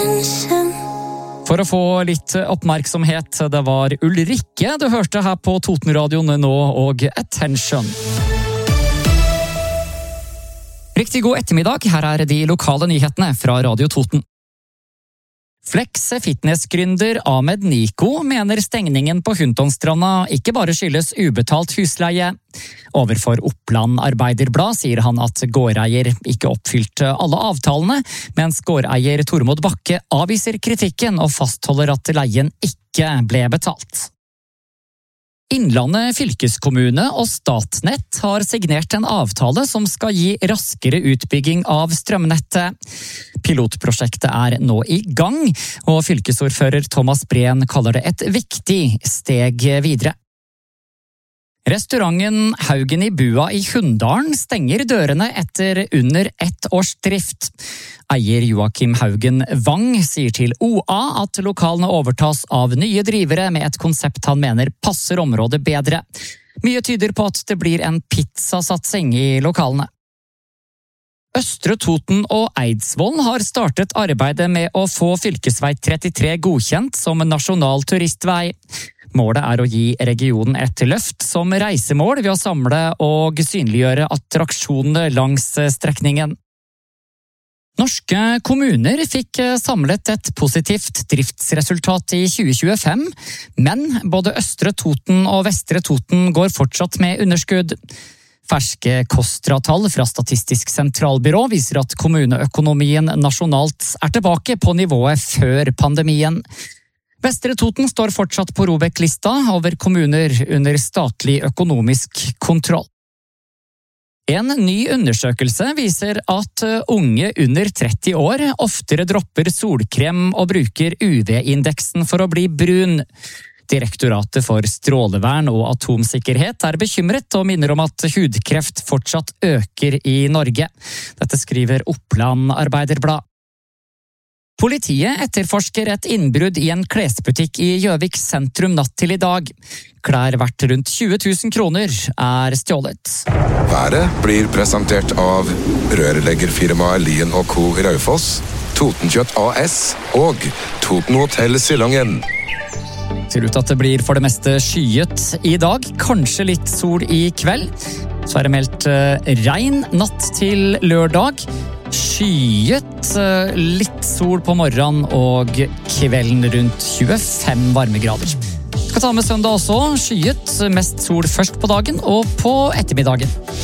For å få litt oppmerksomhet, det var Ulrikke du hørte her på Totenradioen nå, og Attention. Riktig god ettermiddag, her er de lokale nyhetene fra Radio Toten. Flex fitnessgründer Ahmed Niko mener stengningen på Huntonstranda ikke bare skyldes ubetalt husleie. Overfor Oppland Arbeiderblad sier han at gårdeier ikke oppfylte alle avtalene, mens gårdeier Tormod Bakke avviser kritikken og fastholder at leien ikke ble betalt. Innlandet fylkeskommune og Statnett har signert en avtale som skal gi raskere utbygging av strømnettet. Pilotprosjektet er nå i gang, og fylkesordfører Thomas Breen kaller det et viktig steg videre. Restauranten Haugen i Bua i Hunndalen stenger dørene etter under 1 års drift. Eier Joakim Haugen Wang sier til OA at lokalene overtas av nye drivere med et konsept han mener passer området bedre. Mye tyder på at det blir en pizzasatsing i lokalene. Østre Toten og Eidsvoll har startet arbeidet med å få fylkesvei 33 godkjent som nasjonal turistvei. Målet er å gi regionen et løft som reisemål ved å samle og synliggjøre attraksjonene langs strekningen. Norske kommuner fikk samlet et positivt driftsresultat i 2025, men både Østre Toten og Vestre Toten går fortsatt med underskudd. Ferske KOSTRA-tall fra Statistisk sentralbyrå viser at kommuneøkonomien nasjonalt er tilbake på nivået før pandemien. Vestre Toten står fortsatt på ROBEK-lista over kommuner under statlig økonomisk kontroll. En ny undersøkelse viser at unge under 30 år oftere dropper solkrem og bruker UV-indeksen for å bli brun. Direktoratet for strålevern og atomsikkerhet er bekymret og minner om at hudkreft fortsatt øker i Norge. Dette skriver Oppland Arbeiderblad. Politiet etterforsker et innbrudd i en klesbutikk i Gjøvik sentrum natt til i dag. Klær verdt rundt 20 000 kroner er stjålet. Været blir presentert av rørleggerfirmaet Lien & Co. Raufoss, Totenkjøtt AS og Toten Hotel Silangen. Ser ut at det blir for det meste skyet i dag, kanskje litt sol i kveld. Så er det meldt regn natt til lørdag. Skyet, litt sol på morgenen og kvelden rundt 25 varmegrader. Skal ta med søndag også, skyet, mest sol først på dagen og på ettermiddagen.